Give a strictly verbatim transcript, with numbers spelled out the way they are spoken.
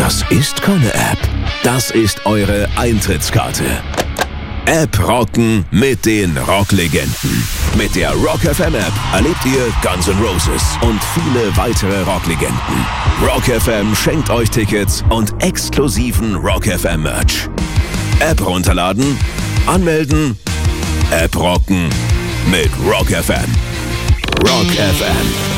Das ist keine App. Das ist eure Eintrittskarte. App rocken mit den Rocklegenden. Mit der Rock F M App erlebt ihr Guns N' Roses und viele weitere Rocklegenden. Rock F M schenkt euch Tickets und exklusiven Rock F M Merch. App runterladen, anmelden, App rocken mit Rock F M. Rock F M.